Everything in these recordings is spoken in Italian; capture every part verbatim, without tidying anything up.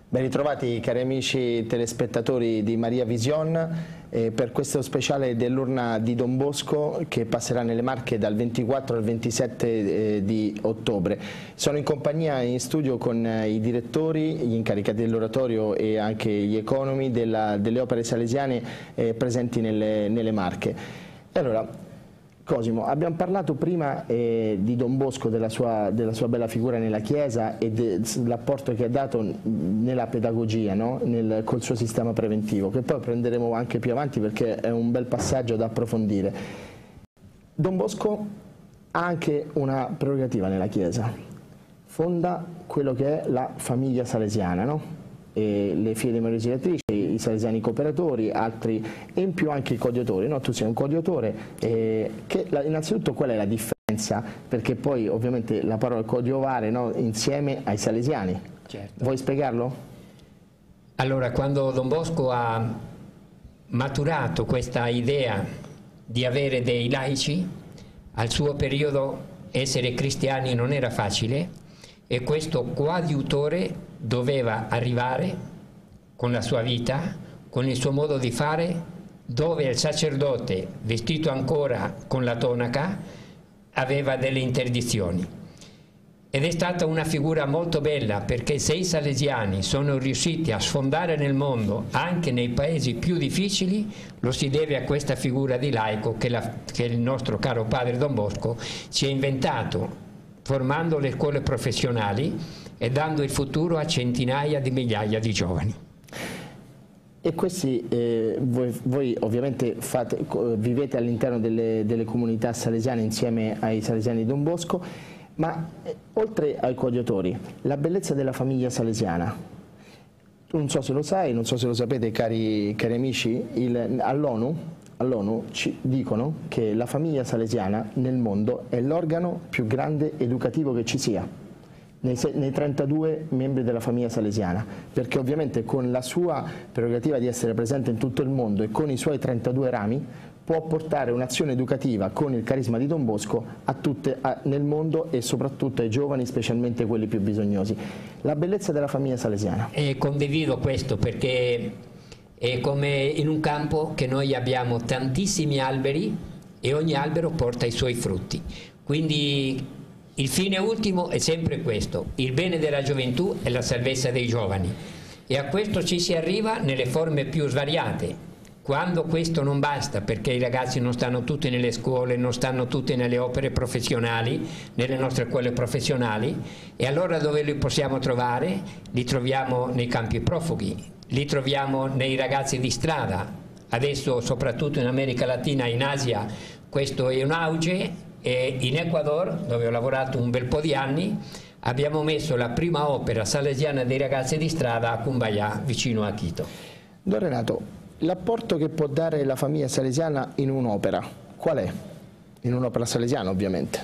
Ben ritrovati cari amici telespettatori di Maria Vision eh, per questo speciale dell'urna di Don Bosco che passerà nelle Marche dal ventiquattro al ventisette eh, di ottobre. Sono in compagnia in studio con eh, i direttori, gli incaricati dell'oratorio e anche gli economi della, delle opere salesiane eh, presenti nelle, nelle Marche. E allora, Cosimo, abbiamo parlato prima eh, di Don Bosco, della sua, della sua bella figura nella Chiesa e dell'apporto che ha dato nella pedagogia, no? Nel, col suo sistema preventivo, che poi prenderemo anche più avanti perché è un bel passaggio da approfondire. Don Bosco ha anche una prerogativa nella Chiesa, fonda quello che è la famiglia salesiana, no? E le figlie Maria Ausiliatrici, i salesiani cooperatori, altri e in più anche i coadiutori, no? Tu sei un coadiutore, eh, che, la, innanzitutto qual è la differenza? Perché poi ovviamente la parola coadiuvare, no? Insieme ai salesiani. Certo. Vuoi spiegarlo? Allora, quando Don Bosco ha maturato questa idea di avere dei laici, al suo periodo essere cristiani non era facile e questo coadiutore doveva arrivare con la sua vita, con il suo modo di fare, dove il sacerdote, vestito ancora con la tonaca, aveva delle interdizioni. Ed è stata una figura molto bella, perché se i salesiani sono riusciti a sfondare nel mondo, anche nei paesi più difficili, lo si deve a questa figura di laico che, la, che il nostro caro padre Don Bosco ci ha inventato, formando le scuole professionali e dando il futuro a centinaia di migliaia di giovani. E questi, eh, voi, voi ovviamente fate, vivete all'interno delle, delle comunità salesiane insieme ai salesiani di Don Bosco, ma eh, oltre ai coadiutori, la bellezza della famiglia salesiana, non so se lo sai, non so se lo sapete cari, cari amici, all'ONU all'ONU ci dicono che la famiglia salesiana nel mondo è l'organo più grande educativo che ci sia, nei, nei trentadue membri della famiglia salesiana, perché ovviamente con la sua prerogativa di essere presente in tutto il mondo e con i suoi trentadue rami può portare un'azione educativa con il carisma di Don Bosco a tutte, a, nel mondo e soprattutto ai giovani, specialmente quelli più bisognosi. La bellezza della famiglia salesiana. E condivido questo perché è come in un campo che noi abbiamo tantissimi alberi e ogni albero porta i suoi frutti. Quindi il fine ultimo è sempre questo, il bene della gioventù e la salvezza dei giovani. E a questo ci si arriva nelle forme più svariate. Quando questo non basta, perché i ragazzi non stanno tutti nelle scuole, non stanno tutti nelle opere professionali, nelle nostre scuole professionali, e allora dove li possiamo trovare? Li troviamo nei campi profughi. Li troviamo nei ragazzi di strada, adesso soprattutto in America Latina, in Asia, questo è un auge, e in Ecuador, dove ho lavorato un bel po' di anni, abbiamo messo la prima opera salesiana dei ragazzi di strada a Cumbayá, vicino a Quito. Don Renato, l'apporto che può dare la famiglia salesiana in un'opera, qual è? In un'opera salesiana ovviamente.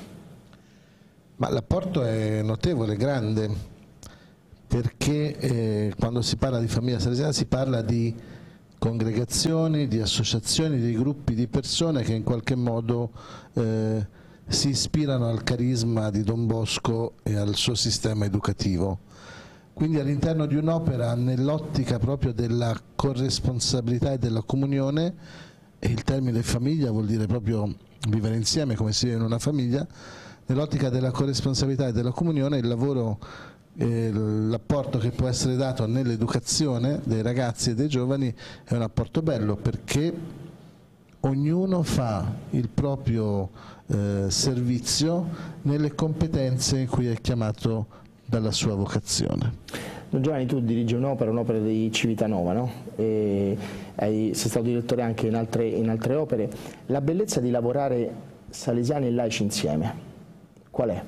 Ma l'apporto è notevole, grande, perché eh, quando si parla di famiglia salesiana si parla di congregazioni, di associazioni, di gruppi di persone che in qualche modo eh, si ispirano al carisma di Don Bosco e al suo sistema educativo. Quindi all'interno di un'opera, nell'ottica proprio della corresponsabilità e della comunione, e il termine famiglia vuol dire proprio vivere insieme come si vive in una famiglia, nell'ottica della corresponsabilità e della comunione il lavoro, l'apporto che può essere dato nell'educazione dei ragazzi e dei giovani è un apporto bello, perché ognuno fa il proprio eh, servizio nelle competenze in cui è chiamato dalla sua vocazione. Don Giovanni, tu dirigi un'opera, un'opera di Civitanova, no? E hai, sei stato direttore anche in altre, in altre opere. La bellezza di lavorare salesiani e laici insieme, qual è?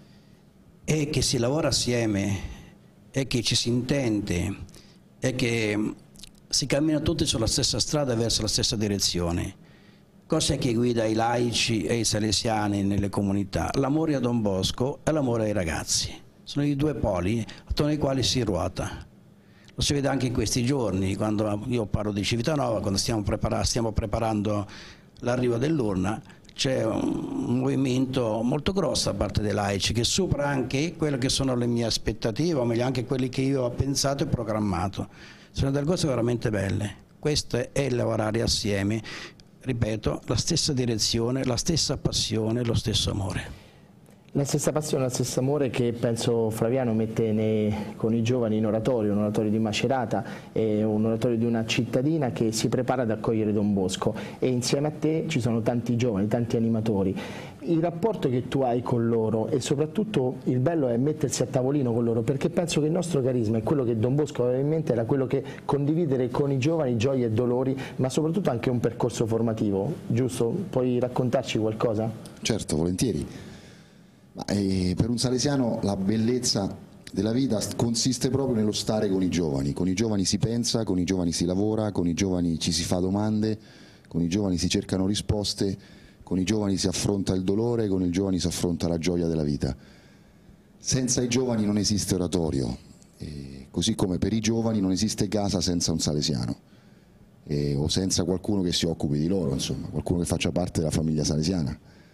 È che si lavora assieme, è che ci si intende, è che si cammina tutti sulla stessa strada verso la stessa direzione. Cos'è che guida i laici e i salesiani nelle comunità? L'amore a Don Bosco e l'amore ai ragazzi. Sono i due poli attorno ai quali si ruota. Lo si vede anche in questi giorni, quando io parlo di Civitanova, quando stiamo, prepara stiamo preparando l'arrivo dell'urna, c'è un movimento molto grosso da parte dei laici che supera anche quelle che sono le mie aspettative, o meglio anche quelli che io ho pensato e programmato. Sono delle cose veramente belle. Questo è lavorare assieme, ripeto, la stessa direzione, la stessa passione, lo stesso amore. La stessa passione, lo stesso amore che penso Flaviano mette nei, con i giovani in oratorio, un oratorio di Macerata, è un oratorio di una cittadina che si prepara ad accogliere Don Bosco, e insieme a te ci sono tanti giovani, tanti animatori. Il rapporto che tu hai con loro, e soprattutto il bello è mettersi a tavolino con loro, perché penso che il nostro carisma e quello che Don Bosco aveva in mente era quello che condividere con i giovani gioie e dolori, ma soprattutto anche un percorso formativo, giusto? Puoi raccontarci qualcosa? Certo, volentieri. Ma, eh, per un salesiano la bellezza della vita consiste proprio nello stare con i giovani. Con i giovani si pensa, con i giovani si lavora, con i giovani ci si fa domande, con i giovani si cercano risposte, con i giovani si affronta il dolore, con i giovani si affronta la gioia della vita. Senza i giovani non esiste oratorio, eh, così come per i giovani non esiste casa senza un salesiano, eh, o senza qualcuno che si occupi di loro, insomma, qualcuno che faccia parte della famiglia salesiana.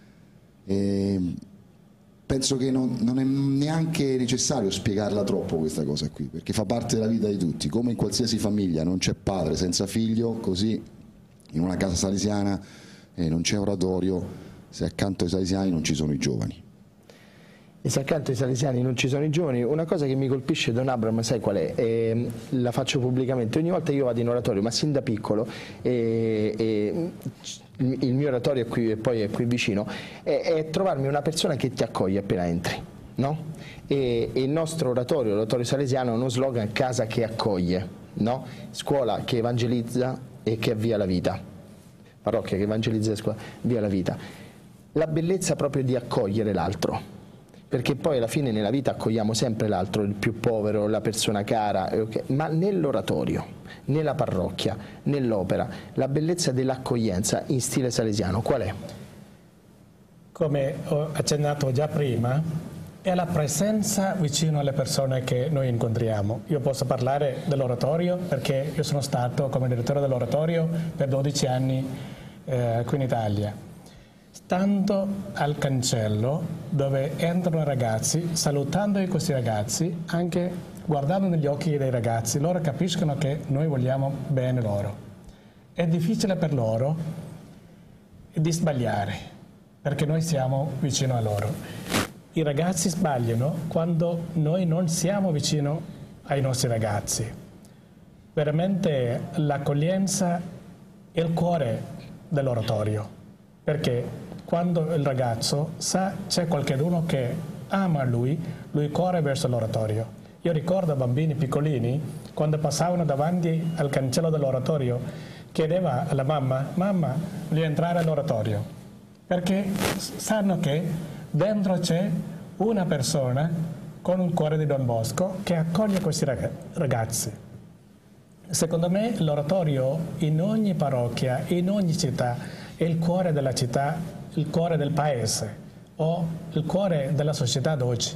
Eh, Penso che non, non è neanche necessario spiegarla troppo questa cosa qui, perché fa parte della vita di tutti. Come in qualsiasi famiglia non c'è padre senza figlio, così in una casa salesiana eh, non c'è oratorio se accanto ai salesiani non ci sono i giovani. E se accanto ai salesiani non ci sono i giovani, una cosa che mi colpisce, Don Abraham, sai qual è? E la faccio pubblicamente, ogni volta io vado in oratorio, ma sin da piccolo, e, e il mio oratorio è qui, e poi è qui vicino, è, è trovarmi una persona che ti accoglie appena entri, no? E, e il nostro oratorio, l'oratorio salesiano, ha uno slogan: casa che accoglie, no? Scuola che evangelizza e che avvia la vita, parrocchia che evangelizza e scuola avvia la vita. La bellezza proprio di accogliere l'altro, perché poi alla fine nella vita accogliamo sempre l'altro, il più povero, la persona cara, okay? Ma nell'oratorio, nella parrocchia, nell'opera, la bellezza dell'accoglienza in stile salesiano qual è? Come ho accennato già prima, è la presenza vicino alle persone che noi incontriamo. Io posso parlare dell'oratorio perché io sono stato come direttore dell'oratorio per dodici anni eh, qui in Italia. Stando al cancello dove entrano i ragazzi, salutando questi ragazzi, anche guardando negli occhi dei ragazzi, loro capiscono che noi vogliamo bene loro. È difficile per loro di sbagliare, perché noi siamo vicino a loro. I ragazzi sbagliano quando noi non siamo vicino ai nostri ragazzi. Veramente l'accoglienza è il cuore dell'oratorio, perché quando il ragazzo sa c'è qualcuno che ama lui, lui corre verso l'oratorio. Io ricordo bambini piccolini, quando passavano davanti al cancello dell'oratorio, chiedeva alla mamma: mamma, voglio entrare all'oratorio, perché sanno che dentro c'è una persona con un cuore di Don Bosco che accoglie questi ragazzi. Secondo me l'oratorio in ogni parrocchia, in ogni città, è il cuore della città, il cuore del paese o il cuore della società d'oggi.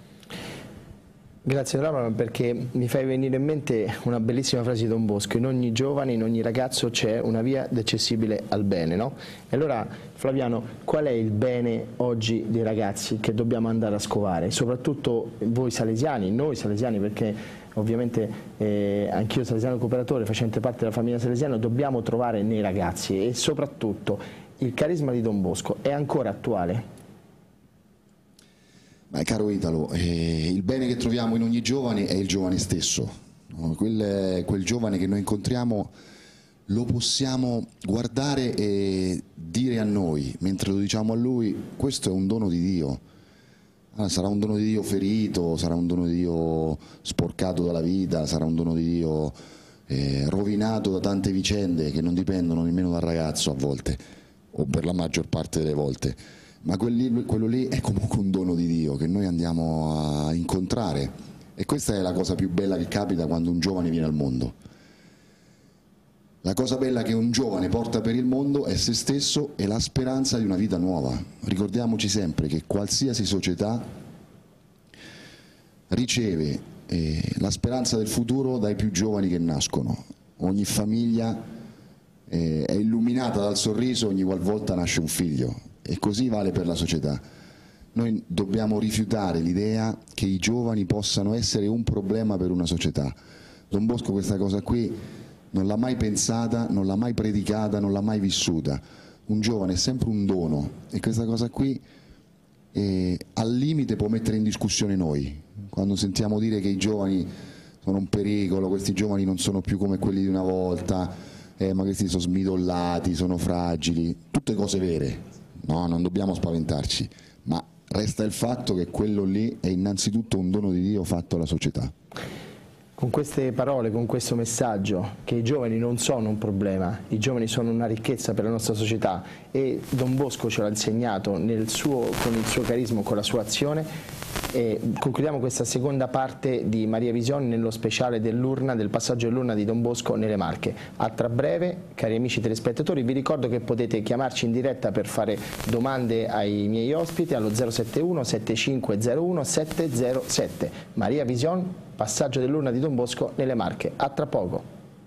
Grazie Ramon, perché mi fai venire in mente una bellissima frase di Don Bosco: in ogni giovane, in ogni ragazzo c'è una via accessibile al bene, no? E allora Flaviano, qual è il bene oggi dei ragazzi che dobbiamo andare a scovare? Soprattutto voi salesiani, noi salesiani, perché ovviamente eh, anch'io salesiano cooperatore, facente parte della famiglia salesiana, dobbiamo trovare nei ragazzi. E soprattutto il carisma di Don Bosco è ancora attuale? Ma caro Italo, eh, il bene che troviamo in ogni giovane è il giovane stesso, no? quel, quel giovane che noi incontriamo lo possiamo guardare e dire a noi, mentre lo diciamo a lui: questo è un dono di Dio. Ah, sarà un dono di Dio ferito, sarà un dono di Dio sporcato dalla vita, sarà un dono di Dio eh, rovinato da tante vicende che non dipendono nemmeno dal ragazzo a volte, o per la maggior parte delle volte, ma quelli, quello lì è comunque un dono di Dio che noi andiamo a incontrare, e questa è la cosa più bella che capita quando un giovane viene al mondo. La cosa bella che un giovane porta per il mondo è se stesso e la speranza di una vita nuova. Ricordiamoci sempre che qualsiasi società riceve eh, la speranza del futuro dai più giovani che nascono. Ogni famiglia eh, è illuminata dal sorriso ogni qualvolta nasce un figlio, e così vale per la società. Noi dobbiamo rifiutare l'idea che i giovani possano essere un problema per una società. Don Bosco questa cosa qui non l'ha mai pensata, non l'ha mai predicata, non l'ha mai vissuta. Un giovane è sempre un dono e questa cosa qui eh, al limite può mettere in discussione noi. Quando sentiamo dire che i giovani sono un pericolo, questi giovani non sono più come quelli di una volta, eh, ma questi sono smidollati, sono fragili, tutte cose vere, no? Non dobbiamo spaventarci, ma resta il fatto che quello lì è innanzitutto un dono di Dio fatto alla società. Con queste parole, con questo messaggio, che i giovani non sono un problema, i giovani sono una ricchezza per la nostra società e Don Bosco ce l'ha insegnato nel suo, con il suo carisma, con la sua azione, e concludiamo questa seconda parte di Maria Vision nello speciale dell'urna, del passaggio dell'urna di Don Bosco nelle Marche. A tra breve, cari amici telespettatori, vi ricordo che potete chiamarci in diretta per fare domande ai miei ospiti allo zero sette uno sette cinque zero uno sette zero sette. Maria Vision, passaggio dell'urna di Don Bosco nelle Marche. A tra poco.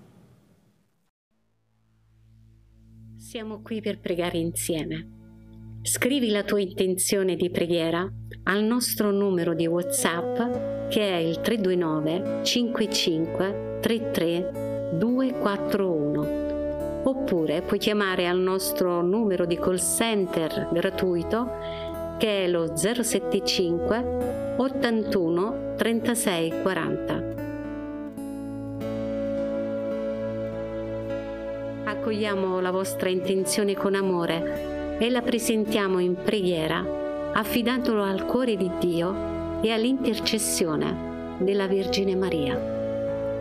Siamo qui per pregare insieme. Scrivi la tua intenzione di preghiera al nostro numero di WhatsApp che è il tre due nove cinque cinque tre tre due quattro uno, oppure puoi chiamare al nostro numero di call center gratuito che è lo zero sette cinque ottantuno trentasei quaranta. Accogliamo la vostra intenzione con amore e la presentiamo in preghiera, affidandolo al cuore di Dio e all'intercessione della Vergine Maria.